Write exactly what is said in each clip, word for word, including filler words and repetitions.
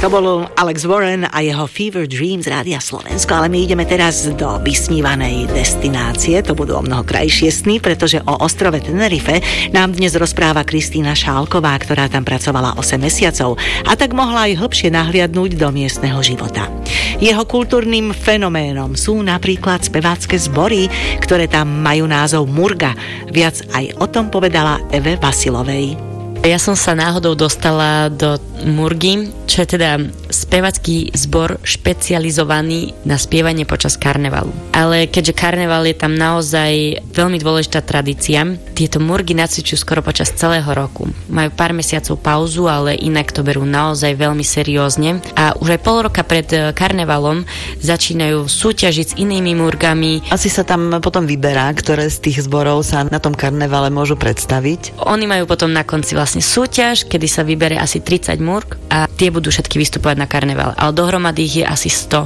To bol Alex Warren a jeho Fever Dreams Rádia Slovensko, ale my ideme teraz do vysnívanej destinácie. To budú o mnoho krajšie sny, pretože o ostrove Tenerife nám dnes rozpráva Kristína Šálková, ktorá tam pracovala osem mesiacov a tak mohla aj hlbšie nahliadnúť do miestneho života. Jeho kultúrnym fenoménom sú napríklad spevácke zbory, ktoré tam majú názov Murga. Viac aj o tom povedala Eve Vasilovej. Ja som sa náhodou dostala do Murgy, čo je teda spevacký zbor špecializovaný na spievanie počas karnevalu. Ale keďže karneval je tam naozaj veľmi dôležitá tradícia, tieto Murgy nacvičujú skoro počas celého roku. Majú pár mesiacov pauzu, ale inak to berú naozaj veľmi seriózne. A už aj pol roka pred karnevalom začínajú súťažiť s inými Murgami. Asi sa tam potom vyberá, ktoré z tých zborov sa na tom karnevale môžu predstaviť. Oni majú potom na konci vlastne súťaž, kedy sa vybere asi tridsať murg a tie budú všetky vystupovať na karneval. Ale dohromady ich je asi sto.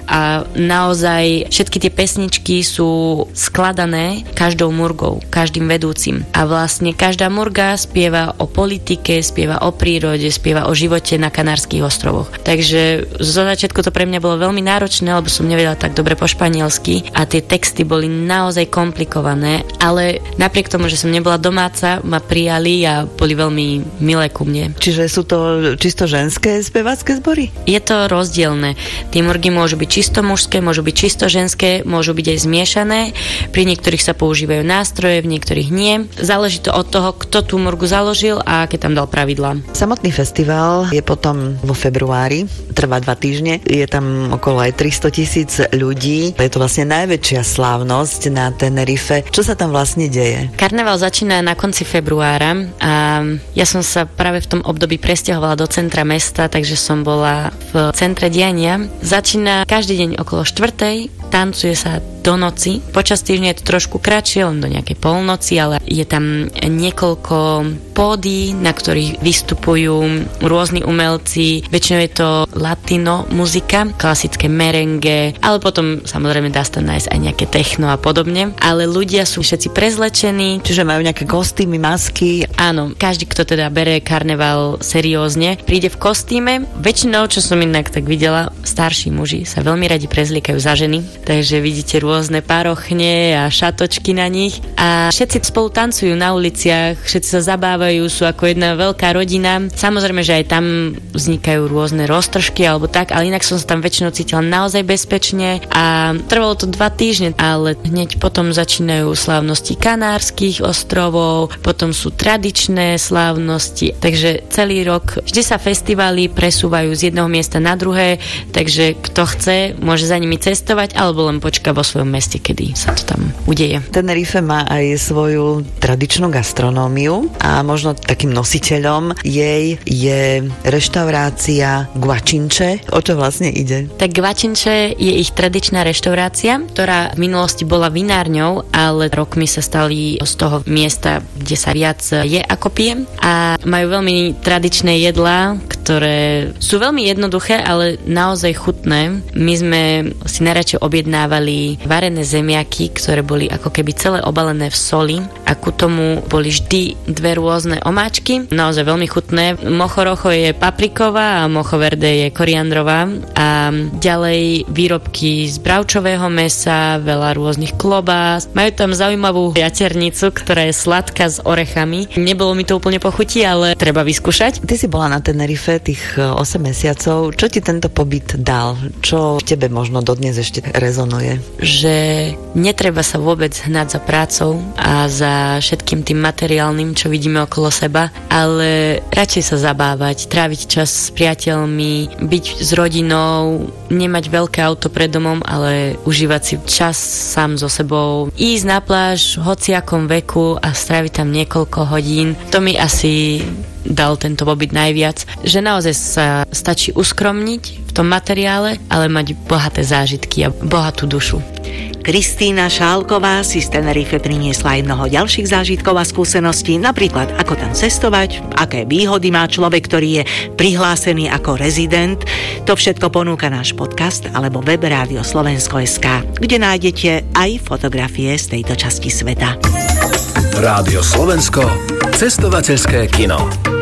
A naozaj všetky tie pesničky sú skladané každou murgou, každým vedúcim. A vlastne každá murga spieva o politike, spieva o prírode, spieva o živote na Kanárskych ostrovoch. Takže zo začiatku to pre mňa bolo veľmi náročné, lebo som nevedela tak dobre po španielsky a tie texty boli naozaj komplikované, ale napriek tomu, že som nebola domáca, ma prijali a boli veľmi veľmi milé ku mne. Čiže sú to čisto ženské spevácké zbory? Je to rozdielne. Tie murgy môžu byť čisto mužské, môžu byť čisto ženské, môžu byť aj zmiešané. Pri niektorých sa používajú nástroje, v niektorých nie. Záleží to od toho, kto tú murgu založil a aké tam dal pravidlá. Samotný festival je potom vo februári, trvá dva týždne. Je tam okolo aj tristo tisíc ľudí. Je to vlastne najväčšia slávnosť na Tenerife. Čo sa tam vlastne deje? Karneval začína na konci februára a ja som sa práve v tom období presťahovala do centra mesta, takže som bola v centre diania. Začína každý deň okolo štvrtej, tancuje sa do noci. Počas týždňa je to trošku kratšie, len do nejakej polnoci, ale je tam niekoľko pódií, na ktorých vystupujú rôzni umelci. Väčšinou je to latino muzika, klasické merengue, ale potom samozrejme dá sa nájsť aj nejaké techno a podobne. Ale ľudia sú všetci prezlečení. Čiže majú nejaké kostýmy, masky. Áno, každý, kto teda bere karneval seriózne, príde v kostýme. Väčšinou, čo som inak tak videla, starší muži sa veľmi radi prezliekajú za ženy, takže vidíte rôzne parochne a šatočky na nich a všetci spolu tancujú na uliciach, všetci sa zabávajú, sú ako jedna veľká rodina. Samozrejme, že aj tam vznikajú rôzne roztržky alebo tak, ale inak som sa tam väčšinou cítila naozaj bezpečne a trvalo to dva týždne, ale hneď potom začínajú slávnosti Kanárskych ostrovov, potom sú tradičné slávnosti, takže celý rok vždy sa festivály presúvajú z jedného miesta na druhé, takže kto chce, môže za nimi cestovať alebo len počka vo svojom meste, kedy sa to tam udeje. Tenerife má aj svoju tradičnú gastronómiu a možno takým nositeľom jej je reštaurácia Guachinche. O čo vlastne ide? Tak Guachinche je ich tradičná reštaurácia, ktorá v minulosti bola vinárňou, ale rokmi sa stali z toho miesta, kde sa viac je ako pije a majú veľmi tradičné jedlá, ktoré sú veľmi jednoduché, ale naozaj chutné. My sme si najradšej objednávali varené zemiaky, ktoré boli ako keby celé obalené v soli a ku tomu boli vždy dve rôzne omáčky, naozaj veľmi chutné. Mochorocho je papriková a mochoverde je koriandrová a ďalej výrobky z bravčového mäsa, veľa rôznych klobás. Majú tam zaujímavú jaternicu, ktorá je sladká s orechami. Nebolo mi to úplne pochutí, ale treba vyskúšať. Ty si bola na Tenerife tých osem mesiacov. Čo ti tento pobyt dal? Čo tebe možno dodnes ešte rezonuje? Že netreba sa vôbec hnať za prácou a za všetkým tým materiálnym, čo vidíme okolo seba, ale radšej sa zabávať, tráviť čas s priateľmi, byť s rodinou, nemať veľké auto pred domom, ale užívať si čas sám so sebou, ísť na pláž v hociakom veku a stráviť tam niekoľko hodín. To mi asi dal tento pobyt najviac, že naozaj sa stačí uskromniť v tom materiále, ale mať bohaté zážitky a bohatú dušu. Kristína Šálková si z Tenerife priniesla aj mnoho ďalších zážitkov a skúseností, napríklad ako tam cestovať, aké výhody má človek, ktorý je prihlásený ako rezident. To všetko ponúka náš podcast alebo web Rádio Slovensko bodka es ká, kde nájdete aj fotografie z tejto časti sveta. Rádio Slovensko, cestovateľské kino.